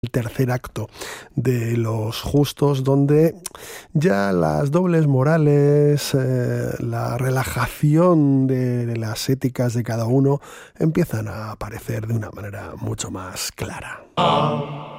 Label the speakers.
Speaker 1: el tercer acto de Los Justos, donde ya las dobles morales, la relajación de las éticas de cada uno empiezan a aparecer de una manera mucho más clara.